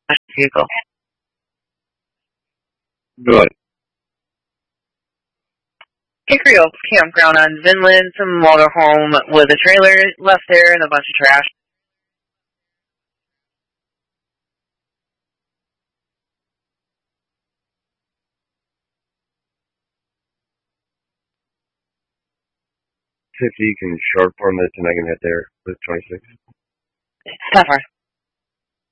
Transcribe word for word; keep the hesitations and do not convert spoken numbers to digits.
vehicle. Good. Hickory Oaks Campground on Vinland, some motorhome with a trailer left there and a bunch of trash. fifty, you can short form this and I can hit there with twenty-six. That far.